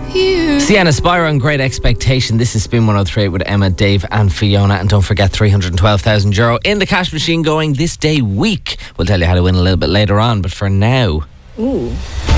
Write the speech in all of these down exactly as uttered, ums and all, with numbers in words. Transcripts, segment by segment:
you. Sienna Spyro and Great Expectation. This is Spin one oh three with Emma, Dave and Fiona. And don't forget three hundred twelve thousand euro in the cash machine going this day week. We'll tell you how to win a little bit later on, but for now... Ooh.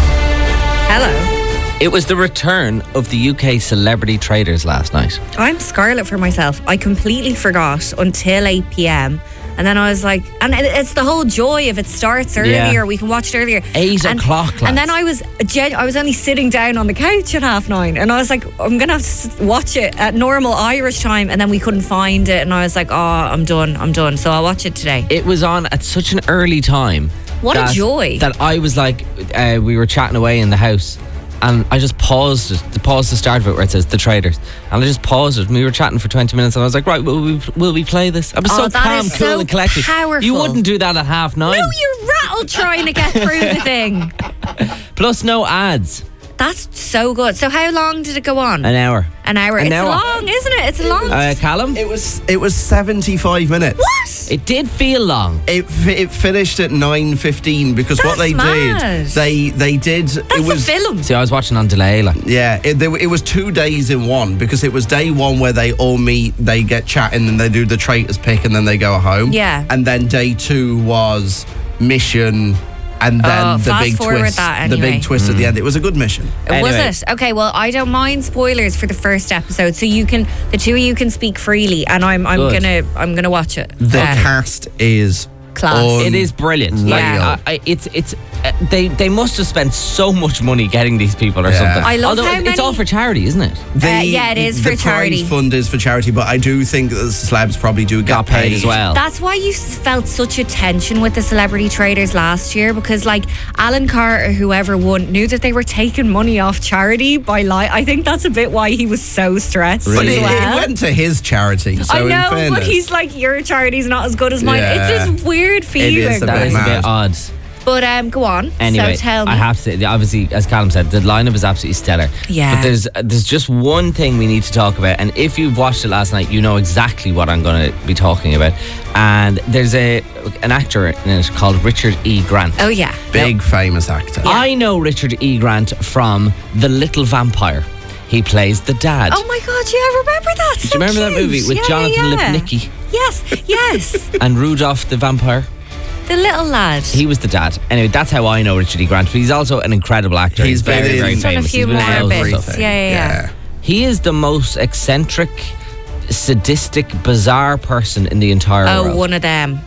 Hello. It was the return of the U K celebrity traders last night. I'm scarlet for myself. I completely forgot until eight p.m. And then I was like, and it's the whole joy if it starts earlier, Yeah. we can watch it earlier. Eight and, o'clock, lads. And then I was, I was only sitting down on the couch at half nine, and I was like, I'm gonna have to watch it at normal Irish time, and then we couldn't find it, and I was like, oh, I'm done, I'm done. So I'll watch it today. It was on at such an early time. What that, a joy! That I was like, uh, we were chatting away in the house. And I just paused it, the pause the start of it where it says the traders. And I just paused it and we were chatting for twenty minutes and I was like, right, will we, will we play this? I was Oh, so that calm, is cool so and collected. powerful. You wouldn't do that at half nine. No, you rattled trying to get through the thing. Plus no ads. That's so good. So how long did it go on? An hour. An hour. An it's hour. long, isn't it? It's long. Uh, Callum? It was it was seventy-five minutes. What? It did feel long. It fi- it finished at nine fifteen because what That's they mad. did, they they did. That's it was a film. See, I was watching on delay. Like, Yeah, it, there, it was two days in one because it was day one where they all meet, they get chatting, and they do the traitors pick, and then they go home. Yeah. And then day two was mission, and then Oh, the fast big forward twist. that The anyway. big twist at the end. It was a good mission. Was Anyway. it? Okay, well, I don't mind spoilers for the first episode, so you can, the two of you can speak freely, and I'm, I'm Good. gonna, I'm gonna watch it. The Uh, cast is Class. it is brilliant. Like, Yeah. I, I, it's it's uh, they they must have spent so much money getting these people or Yeah. something. I love Although how it's many- all for charity, isn't it? The, Uh, yeah, it is the for charity. prize fund is for charity, but I do think that the celebs probably do get Got paid as well. That's why you s- felt such a tension with the celebrity traders last year, because like Alan Carr or whoever won knew that they were taking money off charity by li- I think that's a bit why he was so stressed But as it, well. it went to his charity. So I in know, but fairness, he's like, your charity's not as good as mine. Yeah. It's this weird feeling. is a That bit is a mad. bit odd. But um, go on. Anyway, so tell me. I have to say, obviously, as Callum said, the lineup is absolutely stellar. Yeah. But there's there's just one thing we need to talk about, and if you've watched it last night, you know exactly what I'm going to be talking about. And there's a an actor in it called Richard E. Grant. oh yeah. big famous actor. I know Richard E. Grant from The Little Vampire. He plays the dad. Oh my God, yeah, I remember that. Do you remember that movie with yeah, Jonathan yeah. Lipnicki Yes, yes. and Rudolph the Vampire? The little lad. He was the dad. Anyway, that's how I know Richard E. Grant. But he's also an incredible actor. He's very, been in- very He's done a famous. few He's been in more loads of bits. stuff. Yeah, yeah, yeah. He is the most eccentric, sadistic, bizarre person in the entire Oh, world. one of them.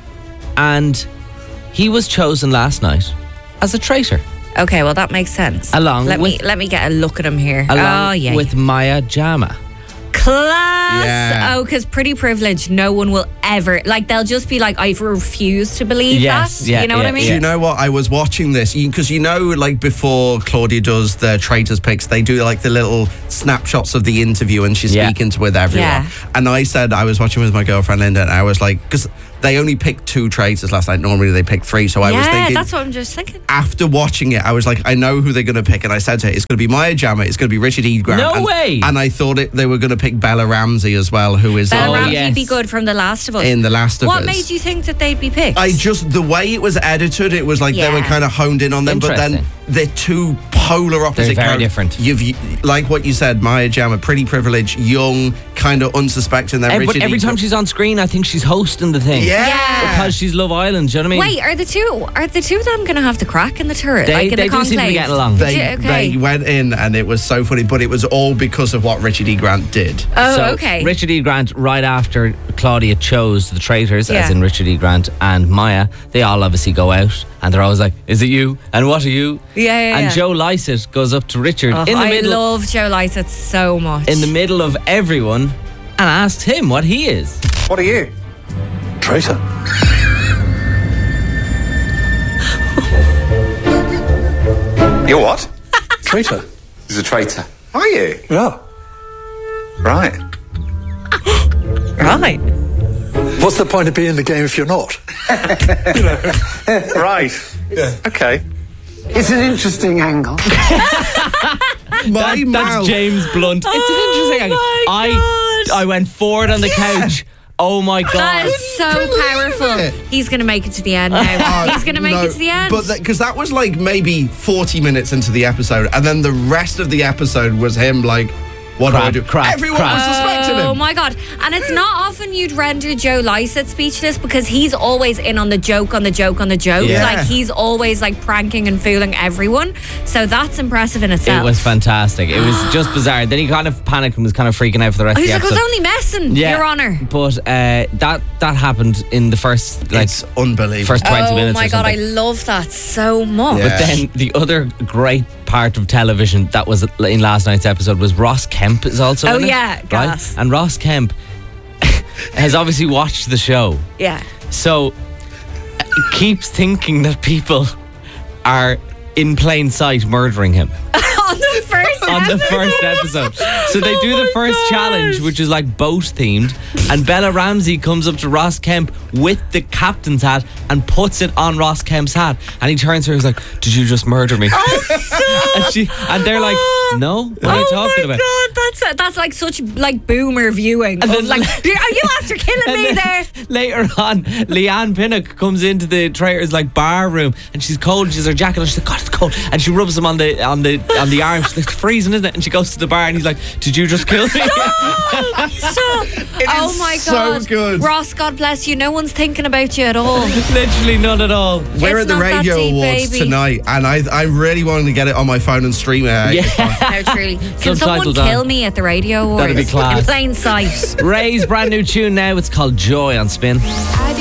And he was chosen last night as a traitor. Okay, well that makes sense. Along let with- me let me get a look at him here. Along oh yeah, with Maya Jama. class. Yeah. Oh, because pretty privilege, no one will ever like. They'll just be like, I refuse to believe Yes, that. yeah, you know what yeah, I mean? Do you know what? I was watching this because you, you know, like before Claudia does the traitors picks, they do like the little snapshots of the interview and she's Yeah. speaking to with everyone. Yeah. And I said I was watching with my girlfriend Linda, and I was like, because they only picked two traitors last night. Normally they pick three, so I yeah, was thinking. that's what I'm just thinking. After watching it, I was like, I know who they're going to pick, and I said to her, it's going to be Maya Jama, it's going to be Richard E. Grant. No and, way. And I thought it, they were going to pick Bella Ramsey as well, who is Bella Oh, Ramsey yes. be good from The Last of Us. in The Last of what Us. made you think that they'd be picked? I just, the way it was edited, it was like they were Yeah. kind of honed in on them, but then Interesting. they're two polar opposite very characters. different. You've, you, like what you said, Maya Jama, pretty privileged, young, kind of unsuspecting. Then Every, Richard every E. time she's on screen, I think she's hosting the thing. Yeah. Yeah. Because she's Love Island, do you know what I mean? Wait, are the two are the two of them going to have the crack in the turret? They- like in they the do seem to be conclave? getting along. They, Do- okay. they went in and it was so funny, but it was all because of what Richard E. Grant did. oh, so okay. Richard E. Grant, right after Claudia chose the traitors, as Yeah. in Richard E. Grant and Maya, they all obviously go out and they're always like, is it you? And what are you? Yeah, yeah, And yeah. Joe Lycett goes up to Richard Oh, in the I middle love Joe Lycett so much. in the middle of everyone and asked him what he is. What are you? Traitor. You're what? Traitor. He's a traitor. Are you? Yeah. Right. right. What's the point of being in the game if you're not? Right. Yeah. Okay. It's an interesting angle. My That- mouth. that's James Blunt. It's an interesting angle. my I, I went forward on the couch, Oh my That God. is so believe powerful. it. He's going to make it to the end now. He's going to make No, it to the end. But because that was like maybe forty minutes into the episode, and then the rest of the episode was him like, what Crap, do I do? crap, Everyone crap. was suspecting him. Oh my God. And it's not often you'd render Joe Lycett speechless because he's always in on the joke, on the joke, on the joke. Yeah. Like he's always like pranking and fooling everyone. So that's impressive in itself. It was fantastic. It was just bizarre. Then he kind of panicked and was kind of freaking out for the rest He's of like, the I was episode. only messing, Yeah, Your Honour. But uh, that that happened in the first like It's unbelievable. first twenty Oh minutes. my or God, I something. love that so much. Yeah. But then the other great part of television that was in last night's episode was Ross Kemp is also Oh, in it, yeah, right? gas. And Ross Kemp has obviously watched the show, Yeah. so uh, keeps thinking that people are in plain sight murdering him On the first on the episode. first episode. So they do Oh the my first gosh. challenge, which is like boat themed, and Bella Ramsey comes up to Ross Kemp with the captain's hat and puts it on Ross Kemp's hat, and he turns to her and he's like, "Did you just murder me?" and she and they're like, "No, what are you talking oh my about?" God, that's that's like such like boomer viewing. And Of then- like, are you after killing And me then there? Later on, Leanne Pinnock comes into the traitor's like bar room, and she's cold. And she's her jacket, and she's like, "God, it's cold." And she rubs him on the on the on the arm. She's like, "It's freezing, isn't it?" And she goes to the bar, and he's like, "Did you just kill me?" So, oh is my so God, good. Ross, God bless you. No one's thinking about you at all. Literally none at all. We're It's at the not that Radio deep, Awards baby. tonight, and I I really wanted to get it on my phone and stream it. Yeah. No, truly. Can someone Subtitles kill on. me at the Radio Awards? That'd be class. In plain sight. Ray's brand new tune now. It's called Joy on Spin.